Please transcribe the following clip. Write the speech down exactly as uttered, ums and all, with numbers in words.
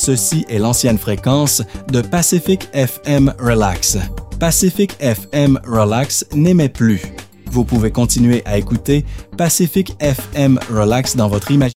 Ceci est l'ancienne fréquence de Pacific F M Relax. Pacific F M Relax n'émet plus. Vous pouvez continuer à écouter Pacific F M Relax dans votre imagination.